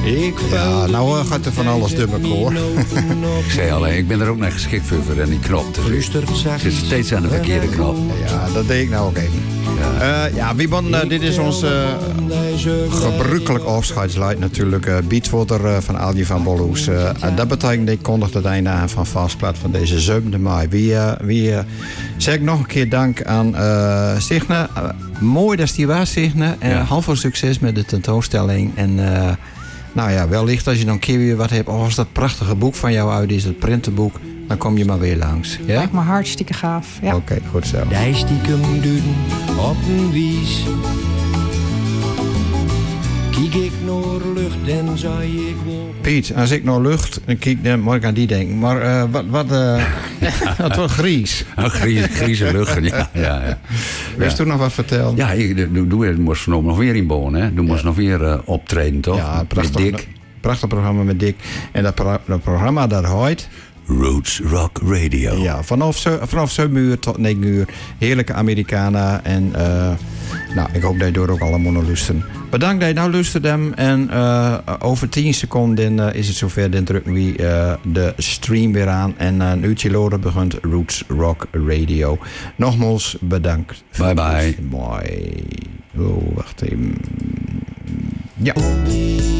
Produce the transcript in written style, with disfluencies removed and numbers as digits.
Ja, nou gaat er van alles dubbel hoor. Ik zei alleen, ik ben er ook naar geschikt voor en die knop te zit steeds aan de verkeerde knop. Ja, dat deed ik nou ook even. Dit is ons gebruikelijk afscheidslied natuurlijk. Beatwater van Aldi van Bolhoes. Dat betekent, ik kondig het einde aan van Vastplaat van deze 7e mei. Wie zeg nog een keer dank aan Signe. Mooi dat die was, Signe. En heel veel succes met de tentoonstelling. En wellicht als je dan een keer weer wat hebt. Als dat prachtige boek van jou uit is, het printenboek. Dan kom je maar weer langs. Ja? Lijkt me hartstikke gaaf. Ja. Oké, goed zo. Die stiekem duwen op een wies. Kijk ik naar lucht en zei ik wel... Piet, als ik naar lucht, dan kijk dan moet ik aan die denken. Maar het wordt gries. Grieze lucht, ja. Wil je toen nog wat vertellen? Ja, doe moest nog weer in Bonen, hè? Moest nog weer optreden, toch? Ja, met Dick. Prachtig programma met Dick. En dat programma dat heet... Roots Rock Radio. Ja, vanaf 7 uur tot 9 uur. Heerlijke Americana. En ik hoop dat je door ook allemaal naar luisteren. Bedankt dat je nou luistert hem. En over 10 seconden is het zover. Dan drukken we de stream weer aan. En een uurtje later begint Roots Rock Radio. Nogmaals bedankt. Bye bye. Mooi. Oh, wacht even. Ja.